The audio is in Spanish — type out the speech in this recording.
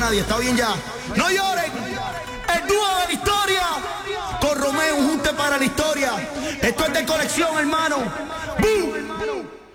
nadie, está bien ya. No lloren, el dúo de la historia, con Romeo, un junte para la historia. Esto es de colección, hermano.